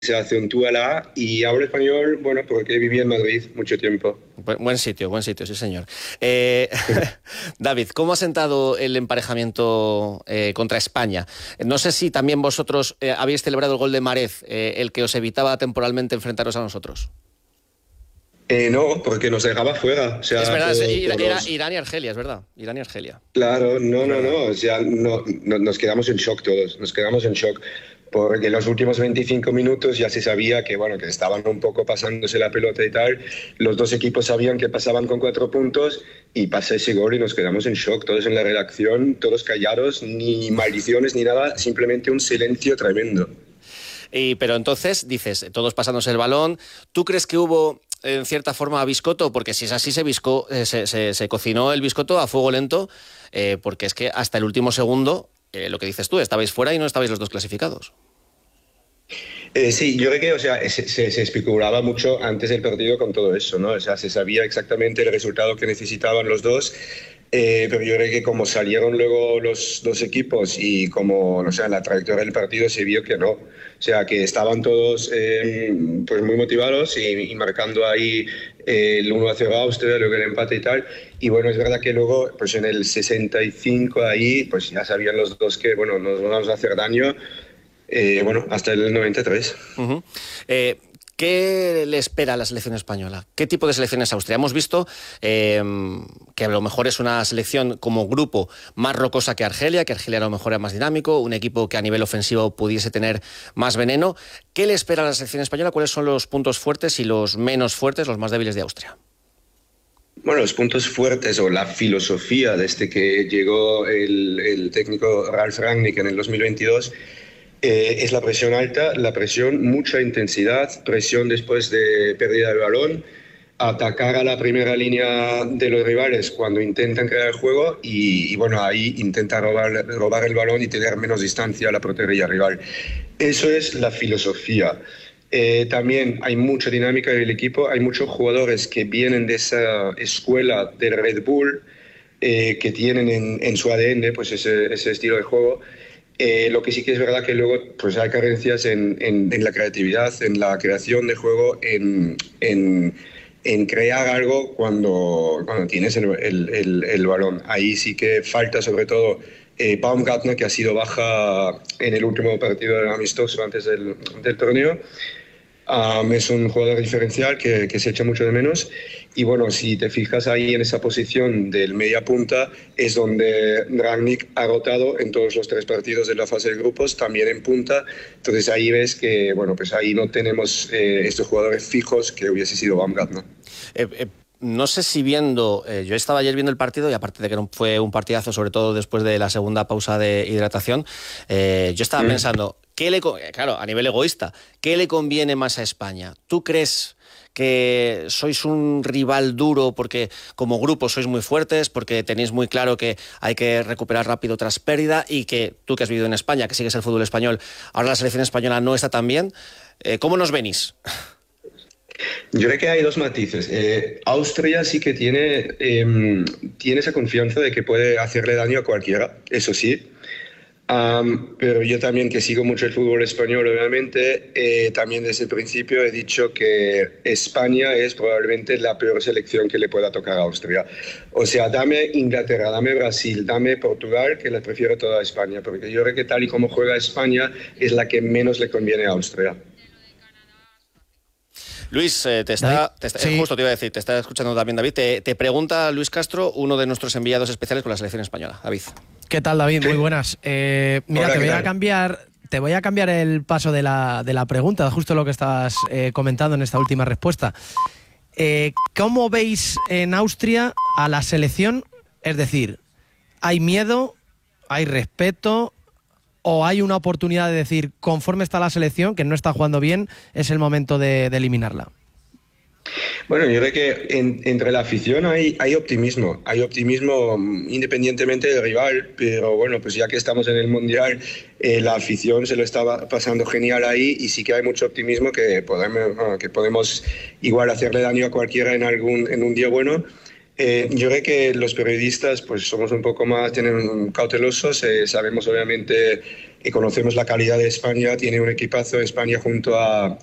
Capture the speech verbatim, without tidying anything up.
se acentúa la A, y hablo español, bueno, porque viví en Madrid mucho tiempo. Buen sitio, buen sitio, sí señor. Eh, David, ¿cómo ha sentado el emparejamiento eh, contra España? No sé si también vosotros eh, habéis celebrado el gol de Mahrez, eh, el que os evitaba temporalmente enfrentaros a nosotros. Eh, no, porque nos dejaba fuera. O sea, es verdad, todo, era, era todos... Irán y Argelia, es verdad. Irán y Argelia. Claro, no, es no, verdad. no. O sea, no, no, nos quedamos en shock todos. Nos quedamos en shock. Porque en los últimos veinticinco minutos ya se sabía que, bueno, que estaban un poco pasándose la pelota y tal. Los dos equipos sabían que pasaban con cuatro puntos y pasa ese gol y nos quedamos en shock. Todos en la redacción, todos callados, ni maldiciones ni nada, simplemente un silencio tremendo. Y, pero entonces, dices, todos pasándose el balón, ¿tú crees que hubo en cierta forma biscoto? Porque si es así, se, bisco, eh, se, se, se cocinó el biscoto a fuego lento, eh, porque es que hasta el último segundo, eh, lo que dices tú, estabais fuera y no estabais los dos clasificados. Eh, sí, yo creo que, o sea, se, se, se especulaba mucho antes del partido con todo eso, ¿no? O sea, se sabía exactamente el resultado que necesitaban los dos, eh, pero yo creo que como salieron luego los dos equipos y como, no sé, en la trayectoria del partido se vio que no. O sea, que estaban todos eh, pues muy motivados y, y marcando ahí eh, el uno a cero a Austria, luego el empate y tal. Y bueno, es verdad que luego, pues en el sesenta y cinco ahí, pues ya sabían los dos que, bueno, nos vamos a hacer daño. Eh, bueno, hasta el noventa y tres. Uh-huh. Eh, ¿Qué le espera a la selección española? ¿Qué tipo de selección es Austria? Hemos visto eh, que a lo mejor es una selección como grupo más rocosa que Argelia, que Argelia a lo mejor era más dinámico, un equipo que a nivel ofensivo pudiese tener más veneno. ¿Qué le espera a la selección española? ¿Cuáles son los puntos fuertes y los menos fuertes, los más débiles de Austria? Bueno, los puntos fuertes o la filosofía desde que llegó el, el técnico Ralf Rangnick en el dos mil veintidós Eh, es la presión alta, la presión, mucha intensidad, presión después de pérdida del balón, atacar a la primera línea de los rivales cuando intentan crear el juego y, y bueno, ahí intenta robar, robar el balón y tener menos distancia a la portería rival. Eso es la filosofía. Eh, también hay mucha dinámica en el equipo, hay muchos jugadores que vienen de esa escuela del Red Bull, eh, que tienen en, en su A D N pues ese, ese estilo de juego. Eh, lo que sí que es verdad que luego pues hay carencias en, en, en la creatividad, en la creación de juego, en, en, en crear algo cuando, cuando tienes el, el, el, el balón. Ahí sí que falta sobre todo eh, Baumgartner, que ha sido baja en el último partido del amistoso antes del, del torneo. Um, es un jugador diferencial que, que se echa mucho de menos. Y bueno, si te fijas ahí en esa posición del media punta, es donde Rangnick ha rotado en todos los tres partidos de la fase de grupos, también en punta. Entonces ahí ves que, bueno, pues ahí no tenemos eh, estos jugadores fijos que hubiese sido Baumgartner, ¿no? Eh, eh, no sé si viendo, eh, yo estaba ayer viendo el partido y aparte de que fue un partidazo, sobre todo después de la segunda pausa de hidratación, eh, yo estaba mm. pensando, ¿qué le, claro, a nivel egoísta, ¿qué le conviene más a España? ¿Tú crees que sois un rival duro porque como grupo sois muy fuertes, porque tenéis muy claro que hay que recuperar rápido tras pérdida y que tú que has vivido en España, que sigues el fútbol español, ahora la selección española no está tan bien? Eh, ¿Cómo nos venís? Yo creo que hay dos matices. Eh, Austria sí que tiene, eh, tiene esa confianza de que puede hacerle daño a cualquiera, eso sí. Um, pero yo también, que sigo mucho el fútbol español, obviamente, eh, también desde el principio he dicho que España es probablemente la peor selección que le pueda tocar a Austria. O sea, dame Inglaterra, dame Brasil, dame Portugal, que las prefiero toda a España, porque yo creo que tal y como juega España es la que menos le conviene a Austria. Luis, eh, te está, te está sí. justo te iba a decir, te está escuchando también David. Te, te pregunta Luis Castro, uno de nuestros enviados especiales con la selección española. David. ¿Qué tal, David? Muy buenas. Eh, mira, Hola, te voy a cambiar, te voy a cambiar el paso de la, de la pregunta, justo lo que estabas eh, comentando en esta última respuesta. Eh, ¿Cómo veis en Austria a la selección? Es decir, ¿hay miedo? ¿Hay respeto? ¿O hay una oportunidad de decir, conforme está la selección, que no está jugando bien, es el momento de, de eliminarla? Bueno, yo creo que en, entre la afición hay, hay optimismo, hay optimismo independientemente del rival, pero bueno, pues ya que estamos en el Mundial, eh, la afición se lo está pasando genial ahí y sí que hay mucho optimismo que podemos, bueno, que podemos igual hacerle daño a cualquiera en, algún, en un día bueno. Eh, yo creo que los periodistas pues somos un poco más tienen, cautelosos, eh, sabemos obviamente y conocemos la calidad de España, tiene un equipazo España junto a,